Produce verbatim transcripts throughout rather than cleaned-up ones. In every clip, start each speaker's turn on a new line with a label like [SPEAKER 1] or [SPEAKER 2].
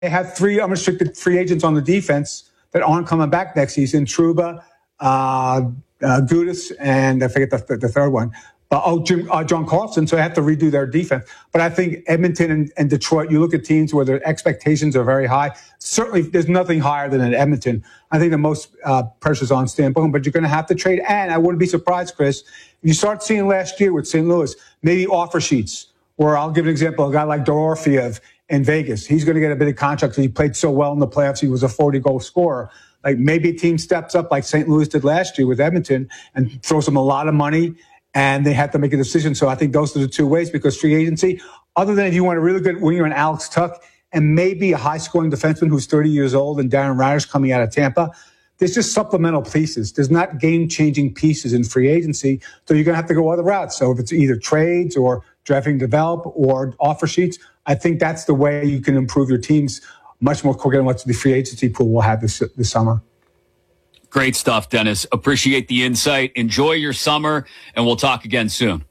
[SPEAKER 1] They have three unrestricted free agents on the defense that aren't coming back next season. Trouba, uh, uh, Gudis, and I forget the, the third one. But, oh, Jim, uh, John Carlson, so they have to redo their defense. But I think Edmonton and, and Detroit, you look at teams where their expectations are very high. Certainly, there's nothing higher than in Edmonton. I think the most uh, pressure's on Stan Bowman, but you're going to have to trade. And I wouldn't be surprised, Chris, if you start seeing last year with Saint Louis, maybe offer sheets. Or I'll give an example, a guy like Dorofiev in Vegas. He's going to get a bit of contract because he played so well in the playoffs. He was a forty-goal scorer. Like maybe a team steps up like Saint Louis did last year with Edmonton and throws them a lot of money, and they have to make a decision. So I think those are the two ways, because free agency, other than if you want a really good winger in Alex Tuck and maybe a high-scoring defenseman who's thirty years old and Darren Ryder's coming out of Tampa, there's just supplemental pieces. There's not game-changing pieces in free agency, so you're going to have to go other routes. So if it's either trades or drafting, develop, or offer sheets, I think that's the way you can improve your teams much more quicker than what the free agency pool will have this, this summer.
[SPEAKER 2] Great stuff, Dennis. Appreciate the insight. Enjoy your summer, and we'll talk again soon.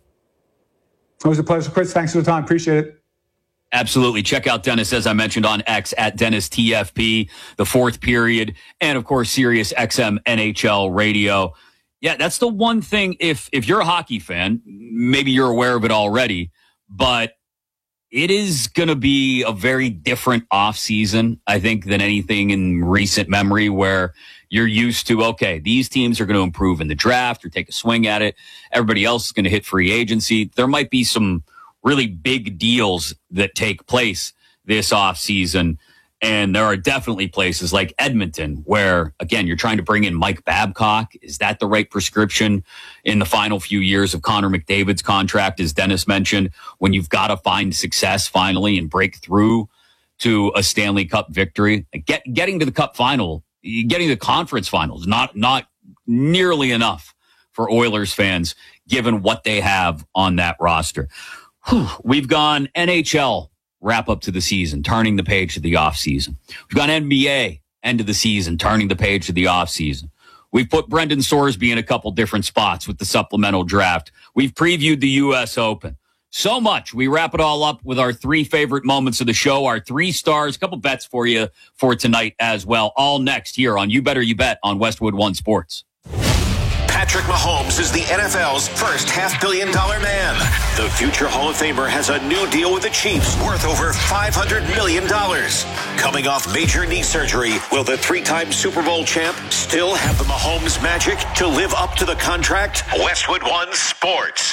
[SPEAKER 1] It was a pleasure, Chris. Thanks for the time. Appreciate it.
[SPEAKER 2] Absolutely. Check out Dennis, as I mentioned, on X at Dennis T F P, the fourth period, and of course, Sirius X M N H L radio. Yeah, that's the one thing. If if you're a hockey fan, maybe you're aware of it already, but it is going to be a very different offseason, I think, than anything in recent memory, where you're used to, okay, these teams are going to improve in the draft or take a swing at it. Everybody else is going to hit free agency. There might be some really big deals that take place this offseason. And there are definitely places like Edmonton where, again, you're trying to bring in Mike Babcock. Is that the right prescription in the final few years of Connor McDavid's contract, as Dennis mentioned, when you've got to find success finally and break through to a Stanley Cup victory? Get, getting to the Cup final, getting to the conference finals, not, not nearly enough for Oilers fans, given what they have on that roster. Whew, we've gone N H L wrap up to the season, turning the page to the offseason. We've gone N B A end of the season, turning the page to the offseason. We've put Brendan Sorsby in a couple different spots with the supplemental draft. We've previewed the U S Open. So much. We wrap it all up with our three favorite moments of the show, our three stars, a couple bets for you for tonight as well. All next here on You Better You Bet on Westwood One Sports.
[SPEAKER 3] Patrick Mahomes is the N F L's first half-billion dollar man. The future Hall of Famer has a new deal with the Chiefs worth over five hundred million dollars. Coming off major knee surgery, will the three-time Super Bowl champ still have the Mahomes magic to live up to the contract? Westwood One Sports.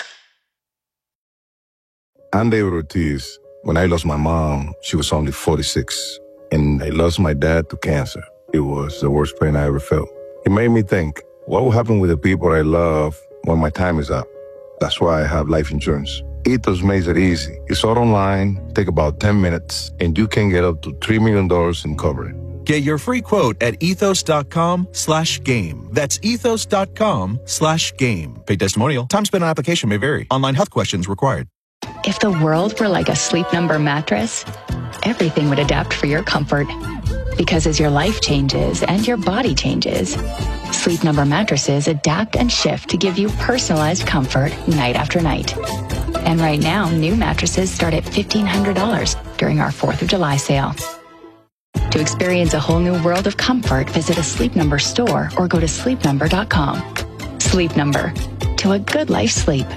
[SPEAKER 4] I'm David Ortiz. When I lost my mom, she was only forty-six. And I lost my dad to cancer. It was the worst pain I ever felt. It made me think, what will happen with the people I love when my time is up? That's why I have life insurance. Ethos makes it easy. It's all online, take about ten minutes, and you can get up to three million dollars in coverage.
[SPEAKER 5] Get your free quote at ethos.com slash game. That's ethos.com slash game. Paid testimonial. Time spent on application may vary. Online health questions required.
[SPEAKER 6] If the world were like a Sleep Number mattress, everything would adapt for your comfort. Because as your life changes and your body changes, Sleep Number mattresses adapt and shift to give you personalized comfort night after night. And right now, new mattresses start at fifteen hundred dollars during our fourth of July sale. To experience a whole new world of comfort, visit a Sleep Number store or go to sleep number dot com. Sleep Number. To a good life sleep.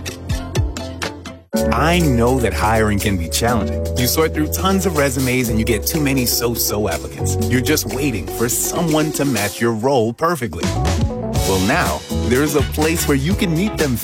[SPEAKER 7] I know that hiring can be challenging. You sort through tons of resumes and you get too many so-so applicants. You're just waiting for someone to match your role perfectly. Well, now, there's a place where you can meet them